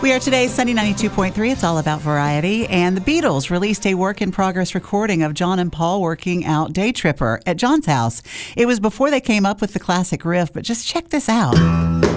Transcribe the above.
We are today Sunny 92.3. It's all about variety. And the Beatles released a work-in-progress recording of John and Paul working out Day Tripper at John's house. It was before they came up with the classic riff, but just check this out.